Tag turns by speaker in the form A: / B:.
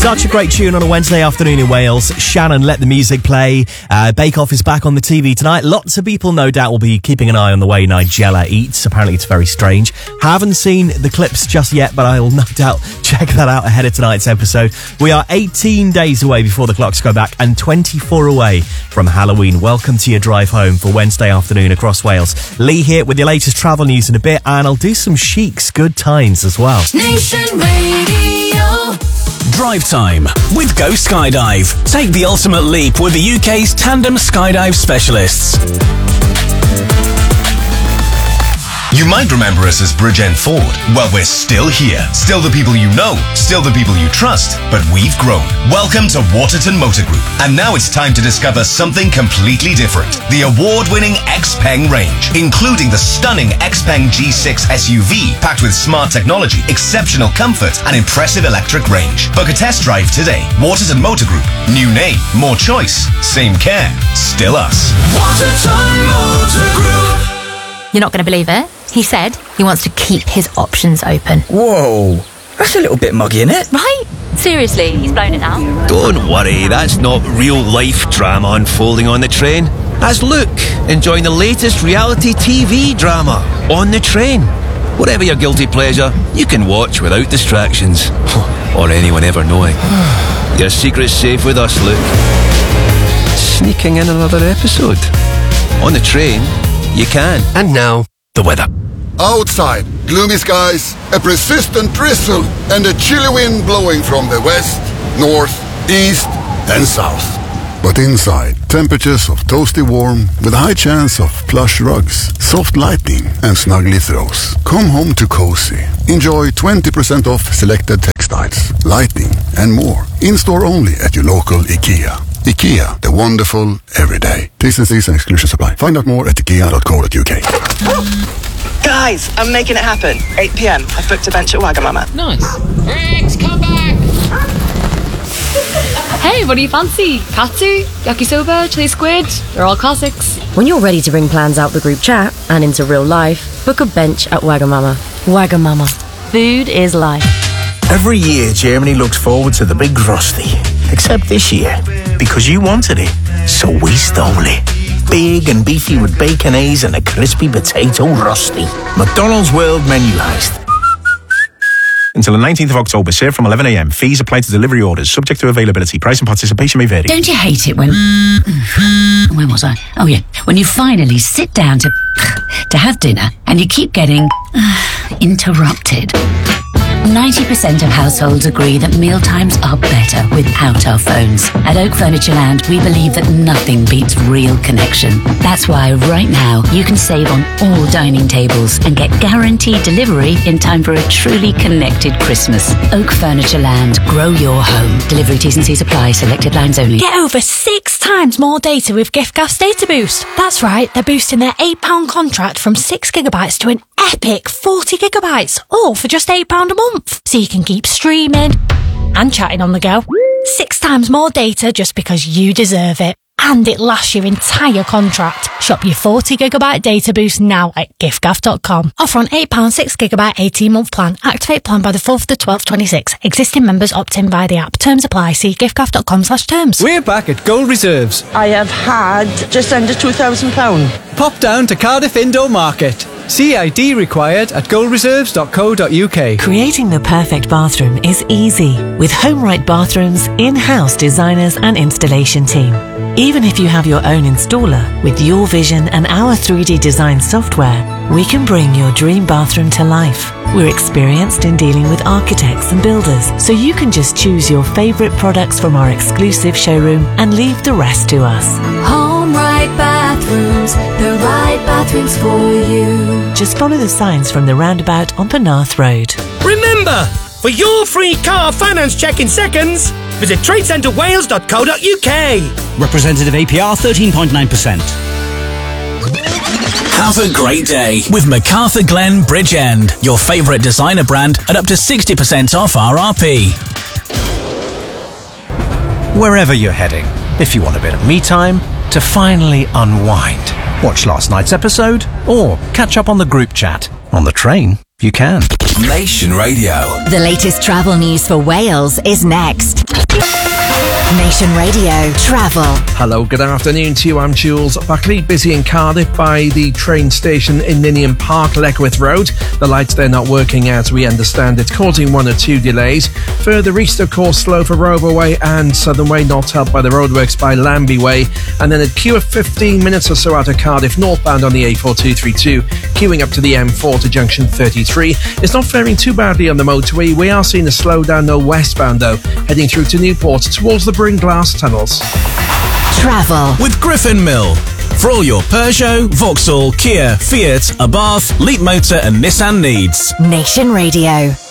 A: Such a great tune on a Wednesday afternoon in Wales. Shannon, let the music play. Bake Off is back on the TV tonight. Lots of people, no doubt, will be keeping an eye on the way Nigella eats. Apparently it's very strange. Haven't seen the clips just yet, but I will no doubt check that out ahead of tonight's episode. We are 18 days away before the clocks go back and 24 away from Halloween. Welcome to your drive home for Wednesday afternoon across Wales. Lee here with your latest travel news in a bit, and I'll do some Chic's Good Times as well.
B: Nation Radio.
C: Drive time with Go Skydive. Take the ultimate leap with the UK's tandem skydive specialists.
D: You might remember us as Bridgend Ford. Well, we're still here. Still the people you know. Still the people you trust. But we've grown. Welcome to Waterton Motor Group. And now it's time to discover something completely different. The award-winning Xpeng range, including the stunning Xpeng G6 SUV, packed with smart technology, exceptional comfort, and impressive electric range. Book a test drive today. Waterton Motor Group. New name, more choice, same care. Still us.
B: Waterton Motor Group.
E: You're not going to believe it. He said he wants to keep his options open.
F: Whoa, that's a little bit muggy, isn't it?
E: Right? Seriously, he's blown it now.
G: Don't worry, that's not real-life drama unfolding on the train. That's Luke, enjoying the latest reality TV drama, On the Train. Whatever your guilty pleasure, you can watch without distractions. Or anyone ever knowing. Your secret's safe with us, Luke. Sneaking in another episode. On the Train, you can. And now, the weather.
H: Outside, gloomy skies, a persistent drizzle, and a chilly wind blowing from the west, north, east, and south. But inside, temperatures of toasty warm with a high chance of plush rugs, soft lighting, and snuggly throws. Come home to cozy. Enjoy 20% off selected textiles, lighting, and more. In-store only at your local IKEA. IKEA, the wonderful everyday. T&Cs and exclusions apply. Find out more at ikea.co.uk.
I: Guys, I'm making it happen. 8 p.m. I've booked a bench at Wagamama.
J: Nice. Rex, come back! Hey, what do you fancy? Katsu, yakisoba, chili squid? They're all classics.
K: When you're ready to bring plans out the group chat and into real life, book a bench at Wagamama. Wagamama. Food is life.
L: Every year, Germany looks forward to the big Frosty. Except this year, because you wanted it, so we stole it. Big and beefy with bacon A's and a crispy potato rusty. McDonald's World Menu Heist.
M: Until the 19th of October, served from 11 a.m. Fees apply to delivery orders, subject to availability. Price and participation may vary.
N: Don't you hate it when... Where was I? Oh, yeah. When you finally sit down to have dinner and you keep getting interrupted. 90% of households agree that mealtimes are better without our phones. At Oak Furniture Land, we believe that nothing beats real connection. That's why right now you can save on all dining tables and get guaranteed delivery in time for a truly connected Christmas. Oak Furniture Land, grow your home. Delivery T&Cs apply, selected lines only.
O: Get over 6 times more data with giffgaff's Data Boost. That's right, they're boosting their £8 contract from 6 gigabytes to an epic 40 gigabytes, all for just £8 a month. So you can keep streaming and chatting on the go. 6 times more data just because you deserve it. And it lasts your entire contract. Shop your 40 gigabyte data boost now at giffgaff.com. Offer on £8 6 gigabyte 18-month plan. Activate plan by the 4th of the 12th 26. Existing members opt in via the app. Terms apply. See giffgaff.com/terms.
P: We're back at Gold Reserves.
I: I have had just under £2,000.
P: Pop down to Cardiff Indoor Market. CID required at goldreserves.co.uk.
Q: Creating the perfect bathroom is easy with HomeRight Bathrooms, in-house designers and installation team. Even if you have your own installer, with your vision and our 3D design software, we can bring your dream bathroom to life. We're experienced in dealing with architects and builders, so you can just choose your favourite products from our exclusive showroom and leave the rest to us.
B: HomeRight Bathrooms, the right bathrooms for you.
Q: Just follow the signs from the roundabout on Penarth Road.
R: Remember, for your free car finance check in seconds, visit tradecentrewales.co.uk.
S: Representative APR 13.9%.
C: Have a great day with MacArthur Glen Bridgend, your favourite designer brand at up to 60% off RRP.
T: Wherever you're heading, if you want a bit of me time to finally unwind, watch last night's episode, or catch up on the group chat. On the train, you can.
C: Nation Radio.
A: The latest travel news for Wales is next.
B: Nation Radio Travel.
U: Hello, good afternoon to you. I'm Jules Buckley. Busy in Cardiff by the train station in Ninian Park, Leckwith Road. The lights there not working as we understand it, causing 1 or 2 delays. Further east, of course, slow for Rover Way and Southern Way, not helped by the roadworks by Lambie Way. And then a queue of 15 minutes or so out of Cardiff, northbound on the A4232, queuing up to the M4 to junction 33. It's not faring too badly on the motorway. We are seeing a slowdown, no westbound though, heading through to Newport towards the Bringlass tunnels.
B: Travel
C: with Griffin Mill. For all your Peugeot, Vauxhall, Kia, Fiat, Abarth, Leap Motor and Nissan needs.
B: Nation Radio.